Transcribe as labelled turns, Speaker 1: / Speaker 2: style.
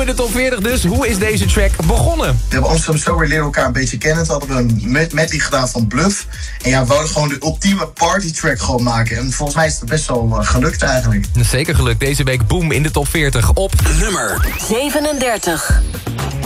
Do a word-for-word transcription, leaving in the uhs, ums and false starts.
Speaker 1: in de top veertig dus. Hoe is deze track begonnen?
Speaker 2: We hebben Amsterdam Sober leren elkaar een beetje kennen. Toen hadden we een met medley gedaan van Bluff. En ja, we wilden gewoon de ultieme party track gewoon maken. En volgens mij is het best wel uh, gelukt eigenlijk.
Speaker 1: Zeker gelukt. Deze week Boom in de top veertig op
Speaker 3: nummer zevenendertig.